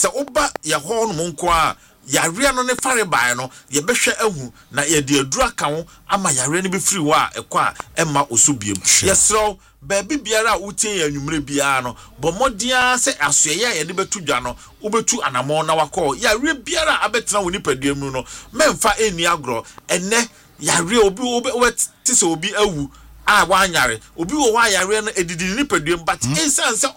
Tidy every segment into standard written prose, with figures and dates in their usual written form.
se oba ya ho no monko a yare no ne fare bae no ye behwe ahu na ye de aduru aka ho ama yare no be free wo a ekọ a emma osubiem yesro baabi biara a wotie ya nwumre biara no bomodia se asoye a ye de betu dwa no ubetu anamo na wakọ yare biara abetena woni paduam no memfa eni agro enne yare obi tise obi awu wanyare obi wo wanyare no edidi ni paduam but insense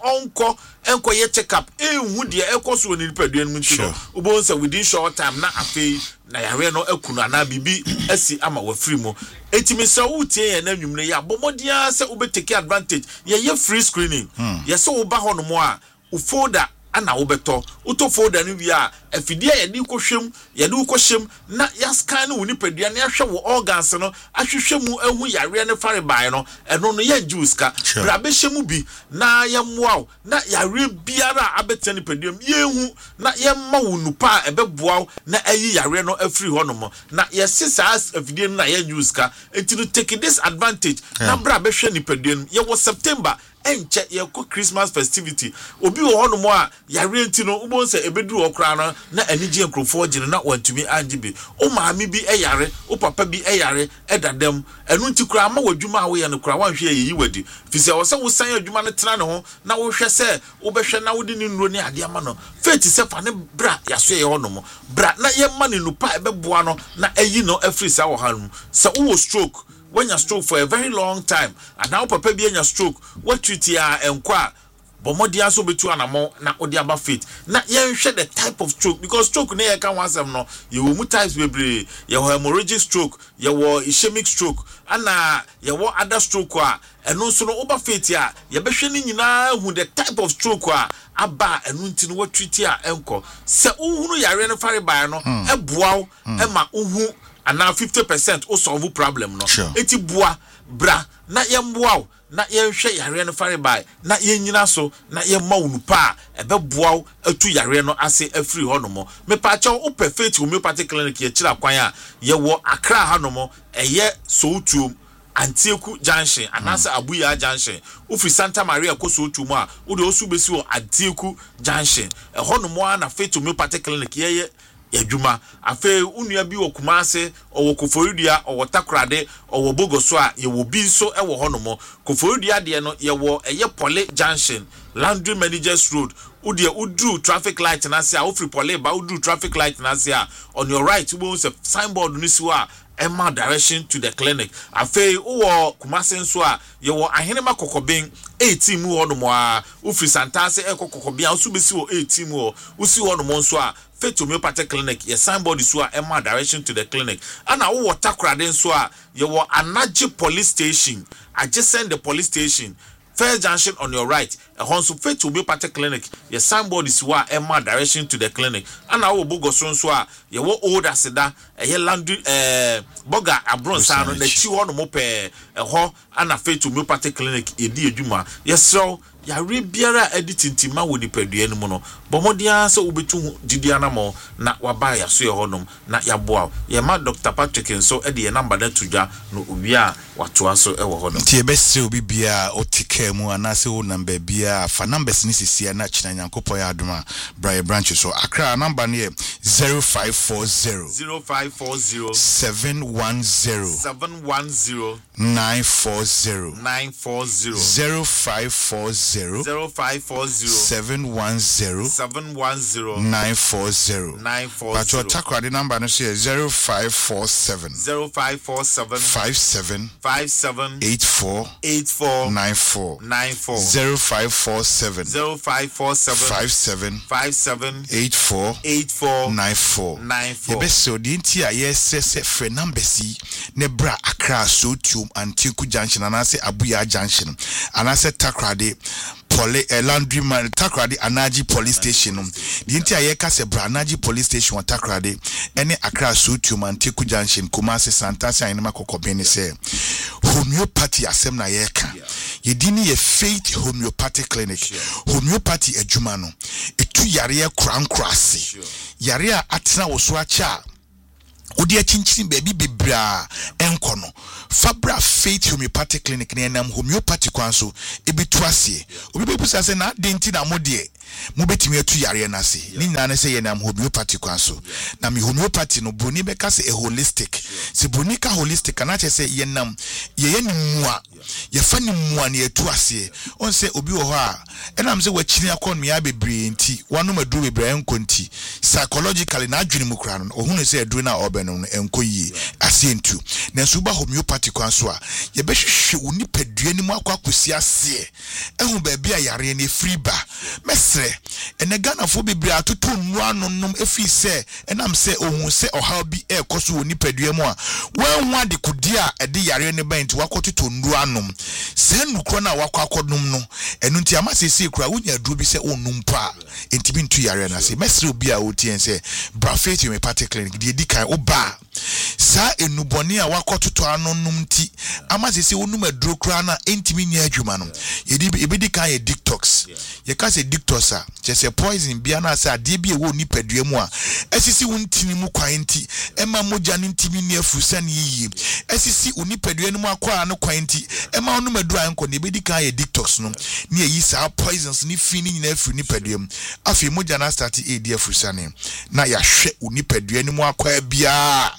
enko ye check up ehu de ekoso ni paduam mu ntino obo nsa within short time na afei na yare no akunu na bibi asi ama wa free mu etimi se wutie ye na nwumre ya bomodia se obetake advantage ye free screening ye se wo ba ho no mo a ufoda ana wobeto uto folder ni wi a afidie ye di kohwem ye di kohwem na ya scan wo ni padua na hwe wo organs no ahwehwe mu ahu yare ne fare ban no eno no ye juice ka bra be hwemu bi na ye moaw na yare biara abetene ni padua ye hu na ye ma wo nupa ebeboaw na ayi yare no afiri ho no mo na ye sisa afidie na ye juice ka enti take this advantage na bra be hwe ni padua ye wo September enche ye ko Christmas festivity obi wo hono mo a yare enti no ubo nse ebeduru okra no na anigye nkrofo gine na wantumi angibe o maami bi eyare o papa bi eyare edadam enu nti kura ma wadwuma a wo ye no kura wanhwe yeyi wadi fise wo se wo san adwuma no tena ne ho na wo hwe se wo behwe na wo di ni nro ni ade ama no faith se fa ne bra yaso ye hono mo bra na ye ma ne nupa ebeboa no na ayi no afri sa wo hanum se wo stroke when you stroke for a very long time and now papa be your stroke what treat ya enquire bomodia so betu anamo na odi aba faith na ye hwe the type of stroke because stroke na ye kan wansem no ye wo mu types bebre ye wo hemorrhagic stroke ye wo ischemic stroke ana ye wo other stroke a eno so no oba faith ya ye behwe ni nyina hu the type of stroke a aba eno nti no what treat ya enko se uhunu yare no fare bai no eboaw ema uhu ana 50% o solve problem no eti bua bra na ye mboaw na ye hwe yare no fare bai na ye nyina so na ye ma unupa ebeboaw atu yare no ase afiri ho no mo me pa cha o perfect homeopathic clinic ye kira kwan a ye wo Accra ha no mo eye Soutuom Antieku Junction anasa Abuya Junction ufi Santa Maria ko Soutuom a wo de osu besi wo Antieku Junction ho no mo na Faith Homeopathic Clinic ye yadwuma afi unua bi wo Kumase owo Koforidua owo Takrade owo Bogoso a ye wo bi so e wo honomo Koforidua de no ye wo eye Pole Junction Landry Managers Road udru traffic light na se a ofri Pole ba udru traffic light na se a on your right we say signboard ni si wa Emma direction to the clinic afi wo Kumase nso a ye wo Ahenema Kokobin 18 mu honomo a ofri Santase e Kokobin a so besi wo 18 mu usi honomo nso a Faith Homeopathic Clinic, your signboard is Emma direction to the clinic. And I will Takrade so you were Anaji police station. I just send the police station. First junction on your right. A Honsu Faith Homeopathic Clinic, your signboard is Emma direction to the clinic. And I will bogo so you were old as a Landry Boga Abron the 2 mope a ho and a Faith Homeopathic Clinic, a dear Juma. Yes, so. Yare biara editing tima wo nipadua no mu no bomodia se obetu gidiana mo na waba ya so ye honom na yaboa ye ma Dr. Patrick nso e de ye number na tudwa no obi a watoa so e wo honom tie bese obi bia otika mu anase wo number bia fa numbers ni sisia na china nyankopon ya adoma Brian Branch so Accra number ne 0540 710 940 0540 710 940 but your Takrade number no say 0547 57 84 94 0547 57 84 94 yebeso di nti a yesese fe number si ne bra Accra Soutuom Antieku Junction anase Abuya Junction anase Takrade Pole Landry Man Takrade Anaji Police Station the entire Kase Branaji Police Station on Takrade any Accra Soutuom Antieku Junction Kumase Santase Ahenema Kokobin say homeopathy asem na yeka yedini ye Faith Homeopathic Clinic homeopathy adwuma no etu yare krankrase yare atena wo so acha odi achinchin baby bibra enko no Fabra Faith Homeopathic Clinic ne nam homeopathic kwan so ebitu ase obi bebusa se na denti na modie mo betimi atu yare na se ni nyina ne se ye nam homeopathic kwan so na me homeopathy no broni beka se holistic se broni ka holistic na che se ye nam ye ni mua ye fa ni mua ne atu ase on se obi wo ho a enam se wachini akon me abebre enti wanu madu bebre enkonti psychologically na adwene mu kra no ohunu se aduru na obeno no enkoyi ase entu na so ba homeopathic kwan so a ye behwehwe oni padua ni mu akwakosi ase ehu ba bia yare ne free ba mesre ene Ghana fo bebre atoto nwa nonom efi se enam se ohun se oha bi ekoso oni padua mu a wanwa de kudi a ede yare ne ba enti wakototo nwa nom se nukro na wakwakodom no enu nti amasese kura wonya duro bi se onum pa enti bi ntu yare na se mesre obi a otien se Bra Faith Homeopathic Clinic de dikan oba sa enuboni a wakototo anonom nti amasese onum aduro kura na enti bi nya adwuma no yedi kan ye detox ye ka se detox a chese poison bia na sa de bi e wo nipadua mu a esisi wontini mu kwan nti ema moja no ntimi ni afusa ne yiye esisi unipadua no mu akwa no kwan nti ema onum aduro anko ne bedi kan ye detox no ne yi sa poisons ni fini nyina afu nipadua mu afi moja na start e di afusa ne na ya hwe unipadua no mu akwa bia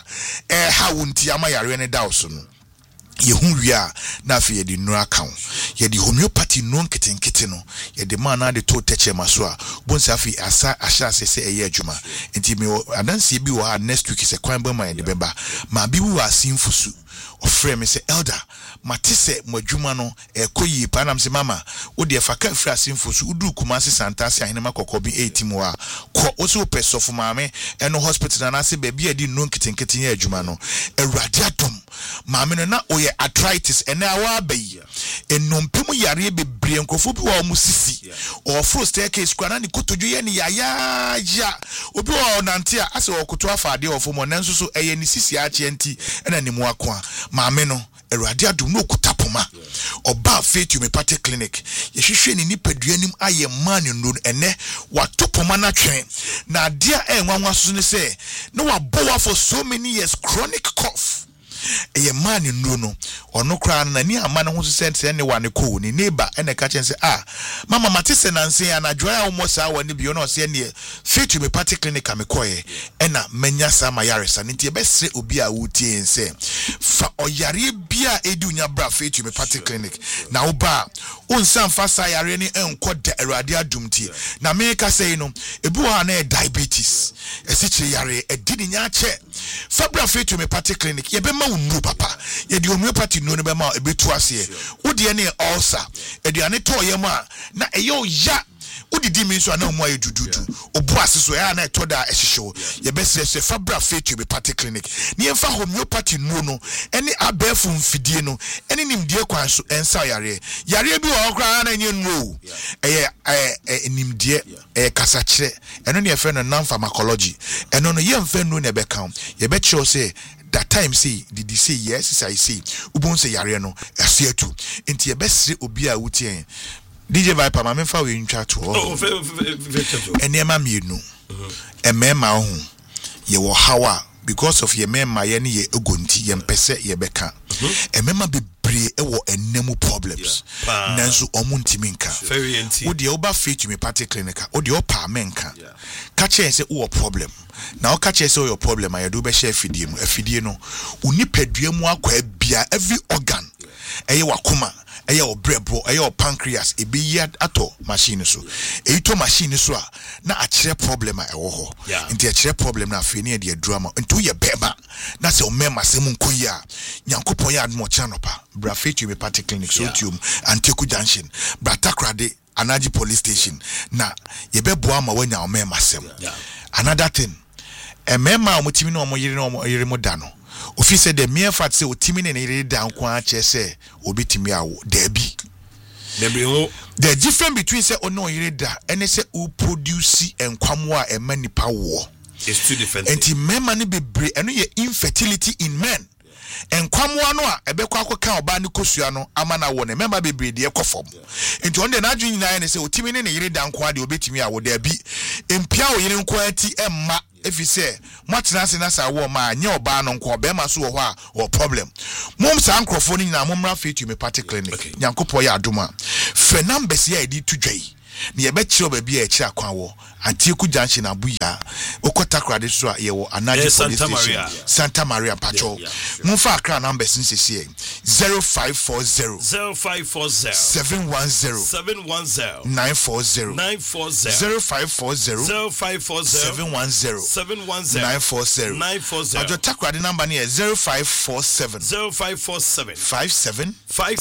ha wonti ama yare ne dawo no yehu wia na afi ye di nura kan ye di homeopathy non kitenkete no ye de man na de to teche maso a bonsa afi asa ahya sese eye adwuma enti me adanse bi wo ha next week se kwan ba man de beba ma bi wo asimfusu ofre me se elder matise madwuma no ekoyi pa nam se mama wo de faka afra asimfusu udu kumase santase ahenema kokobi 8 mu a ko o so pesofo maame eno hospital na se ba bi adi non kitenkete ye adwuma no awrade adom maame no na oye arthritis ene awa bayi enompemu yare bebre nkofo bi wa mu sisi o fro staircase kwa na ni kotodwo ye ni ya obi wa nante a ase okoto afade ofo mo nanso so eye ni sisi a chienti ena ni mu akwa maame no Eradi adum no kutapoma Oba Faith Homeopathic Clinic ye hwehwe ni nipadua nim aye man no ene watopoma na twen na dia enwanwa so ne se no wabowa for so many years chronic cough eye man no ono kra na ni ama ne ho se ne wane ko ni neighbor ene ka chen se mama matese na nse ya na joya wo mosa wa ne bio na se ne Faith Homeopathic Clinic amekoye ena manya sa ma yaresa nti e besre obi a wutie nse fa oyare bia edunya Bra Faith Homeopathic Clinic na oba onsan fa sa yare ni enko da Erade adumti na me ka sei no ebu ha na diabetes esichire yare edini nya che fa Bra Faith Homeopathic Clinic ye be ma unu papa ye di homeopathy no be ma ebetu ase wo de ne ulcer eduane to ye ma na eyo ya udidi mi nso ana mu aye dududu obu aseso ya na etoda ehihyewo ye besese fa Bra Faith Homeopathic Clinic ni emfa homeopathy no ene abefu mfidie no ene nimdie kwan so ensa yare bi wo okra na enye no nimdie kasachire eno ne efe no non pharmacology eno no ye mfa no ne beka ye be kire say that time say did say yes I say ubon say yare no asiatu enti ye besre obi a wutie DJ Viper ma memfa we ntwa to enema mienu emema ho ye wo hawa because of ye mema ye ne ye egonti ye mpese ye beka emema bebre e wo enemu problems nanso omuntimi nka wo de oba Faith Homeopathic Clinic wo de opa menka ka che se wo problem na o ka che se your problem aye do be share afidie no unipadua mu akwa bia every organ eye wakoma eye obrebo eye o pancreas e be yad ato machine so e to machine so a na a kire problem a ewo ho nti a kire problem na afeni e de drama nti ye beba na se o mema se mu nkoyi a nyankopon ya admo chanopa Bra Faith Homeopathic Clinic so tium Anteku Junction Bratakrade Anaji Police Station na ye bebo ama wanya o mema sem another thing mema o mutimi no o yire mo da no ofi said the mere fact say otimi ne yire da nkwa che say obitimi awo dabi the difference between say ono yire da and say o produce enkwamo a emanipa wo is two different enti mema ne bebre eno ye infertility in men enkwamo ano a ebekwa akoka oba ne kosua no amana wo ne mema bebre de ekofom enti on de na adwin nyina ne say otimi ne yire da nkwa de obetimi awo dabi empia o yire nkwa ati emma if you say matena na sa wo ma anya oba no nko be ma so wo ho a problem mom sa microphone ni na momra Faith Homeopathic Clinic nyankopɔ ya adoma fe numbers ya edi to dwai ne ye be kire ba bia kire akwan wo Antieku Junction Abuya okota krade so a ye wo Anaji Police Station Santa Maria Pacho mumfa akra numbers nsese 0540 710 940 0540 710 ajo takrade number ne 0547 57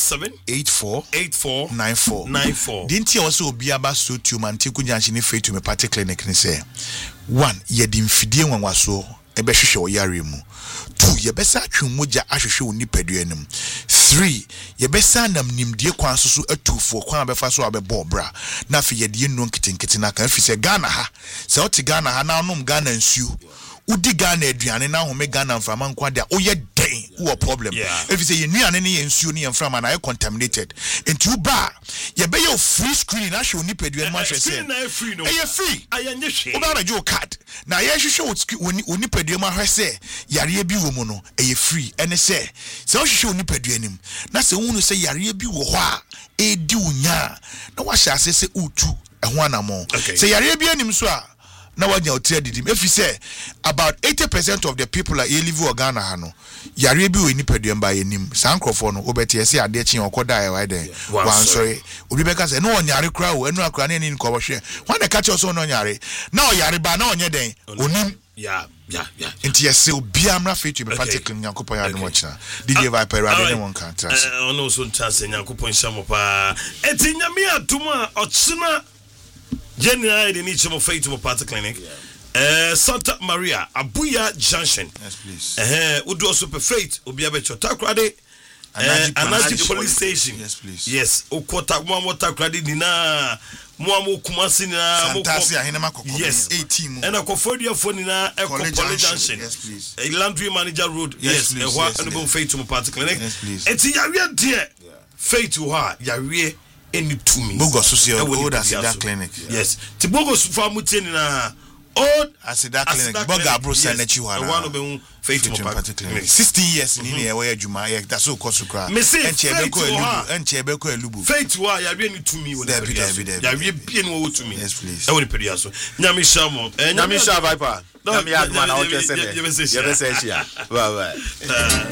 84 94 dinti also obi aba so tu Antieku Junction ni Faith Homeopathic Clinic ni say 1 ye di mfidie nwanwaso ebe hwehwe oyare mu 2 ye besa atwe moja ahwehwe onipadua nim 3 ye besa nam nimdie kwan so atufo kwan abefa so abebo bra na fe ye die no nkitenkete na kan fi se Ghana ha se oti Ghana ha na anom Ghana nsuo udi Ghana aduane na home Ghana mframa nkwa de oye den wo problem if you say yenuane ne yensuo ne mframa na contaminated into ba ye be your free screen na hwe onipadua ma hwe se free ayanye hwe oba jo card na ye hwehwe onipadua ma hwe se yare bi wo mu no eye free ene se wo hwehwe onipadua nim na se hunu se yare bi wo ho a edi unya na wa hye ase se utu eho anamo se yare bi anim so a na wanya otia didim if you say about 80% of the people are live in Ghana hano yare bi we nipadua mba yenim sankrofo no obeti ese ade chi okoda e wide wan sorry obi beka say no onyare kra wo enu akra ne ni ko bohwe wan de catch us no onyare na oyare ba na onye den onim yeah inti yese obi amra Faith Homeopathic Clinic yankopon ya demo china DJ Viper radio ne won kan trust ono so chance yankopon shamo pa eti nyame atuma ochina General in each of Faith Homeopathic Clinic. Santa Maria, Abuya Junction. Yes, please. Udo also Faith, Ubiabecho Takrade, Anaji Police Station. Yes, please. Yes, Ukota Mwamo Takrade Nina, Mwamo Kumasina, Fantasia, Hinamako. Yes, 18. And a Cofodia Fonina, College Junction. Yes, please. A Landry Manager Road. Yes, please. Honorable Faith Homeopathic Clinic. Yes, please. It's Yaria dear. Faith to her, Yaria. Any to me. Bogo social old Asida Clinic. Yes. Tibogo famuteni na old Asida Clinic. Boga bro sanechi wana. One of them Faith Homeopathic Clinic. 16 years in here where Juma that's so cost to cry. Enchebeko elubu. Faith wa ya any to me when ya be no to me. Yes please. I want to so. Nyami shamo. Nyami sha Viper. Nyami adman I want to say. You be say. Bye bye.